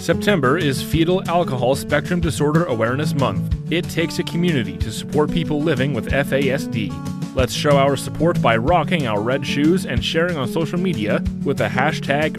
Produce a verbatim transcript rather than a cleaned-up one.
September is Fetal Alcohol Spectrum Disorder Awareness Month. It takes a community to support people living with F A S D. Let's show our support by rocking our red shoes and sharing on social media with the hashtag